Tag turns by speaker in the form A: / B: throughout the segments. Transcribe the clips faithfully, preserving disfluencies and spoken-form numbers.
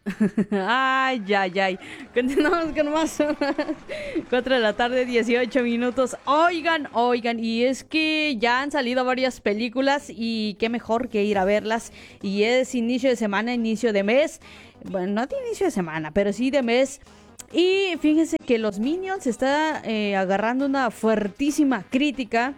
A: Ay, ay, ay. Continuamos con más. Cuatro de la tarde, dieciocho minutos. Oigan, oigan, y es que ya han salido varias películas y qué mejor que ir a verlas. Y es inicio de semana, inicio de mes. Bueno, no de inicio de semana, pero sí de mes. Y fíjense que los Minions está eh, agarrando una fuertísima crítica.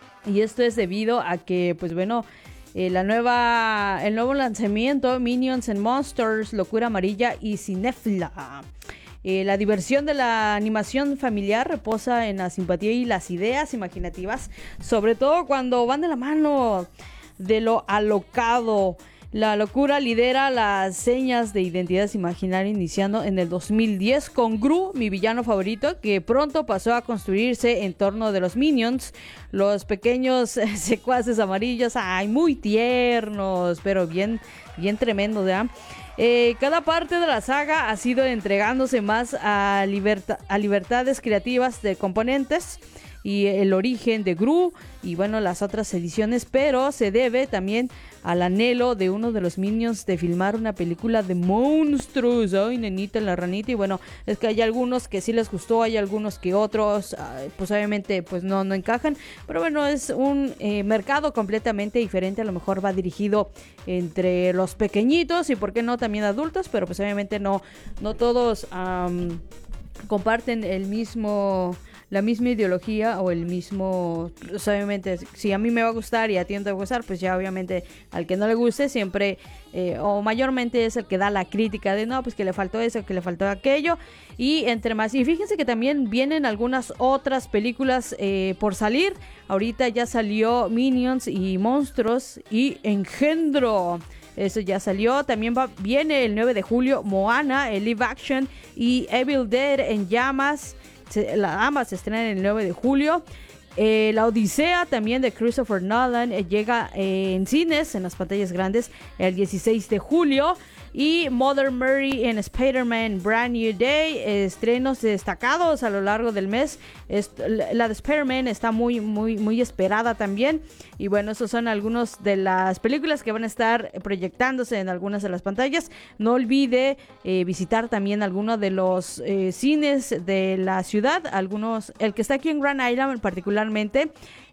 A: Y esto es debido a que, pues bueno, eh, la nueva, el nuevo lanzamiento, Minions and Monsters, Locura Amarilla y Cinéfila. Eh, la diversión de la animación familiar reposa en la simpatía y las ideas imaginativas, sobre todo cuando van de la mano de lo alocado. La locura lidera las señas de identidades imaginarias iniciando en el dos mil diez con Gru, mi villano favorito, que pronto pasó a construirse en torno de los Minions, los pequeños eh, secuaces amarillos, ay, muy tiernos, pero bien, bien tremendos, ¿ya? Eh, cada parte de la saga ha sido entregándose más a, liberta- a libertades creativas de componentes y el origen de Gru y bueno, las otras ediciones, pero se debe también al anhelo de uno de los Minions de filmar una película de monstruos. Ay, nenita, la ranita. Y bueno, es que hay algunos que sí les gustó, hay algunos que otros pues obviamente pues no, no encajan, pero bueno, es un eh, mercado completamente diferente. A lo mejor va dirigido entre los pequeñitos y por qué no también adultos, pero pues obviamente no, no todos um, comparten el mismo la misma ideología o el mismo, pues obviamente si a mí me va a gustar y a ti no te va a gustar, pues ya obviamente al que no le guste siempre eh, o mayormente es el que da la crítica de no, pues que le faltó eso, que le faltó aquello y entre más. Y fíjense que también vienen algunas otras películas eh, por salir. Ahorita ya salió Minions y Monstruos y Engendro. Eso ya salió. También va, viene el nueve de julio Moana, el live action y Evil Dead en llamas. Se, la, ambas se estrenan el nueve de julio. Eh, la Odisea también de Christopher Nolan eh, llega eh, en cines, en las pantallas grandes, el dieciséis de julio. Y Mother Mary en Spider-Man Brand New Day, eh, estrenos destacados a lo largo del mes. Est- la de Spider-Man está muy, muy, muy esperada también. Y bueno, esos son algunos de las películas que van a estar proyectándose en algunas de las pantallas. No olvide eh, visitar también algunos de los eh, cines de la ciudad. Algunos, el que está aquí en Grand Island particularmente.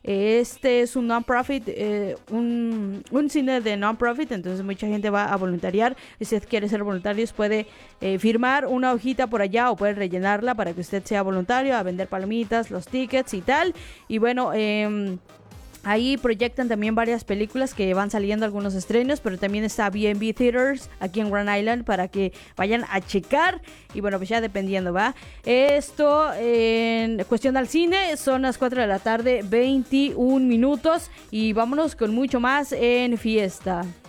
A: Este es un non-profit, eh, un, un cine de non-profit, entonces mucha gente va a voluntariar. Si usted quiere ser voluntario, puede eh, firmar una hojita por allá o puede rellenarla para que usted sea voluntario a vender palomitas, los tickets y tal. Y bueno, eh, ahí proyectan también varias películas que van saliendo, algunos estrenos, pero también está B and B Theaters aquí en Grand Island para que vayan a checar. Y bueno, pues ya dependiendo, ¿va? Esto en cuestión al cine son las cuatro de la tarde, veintiún minutos. Y vámonos con mucho más en fiesta.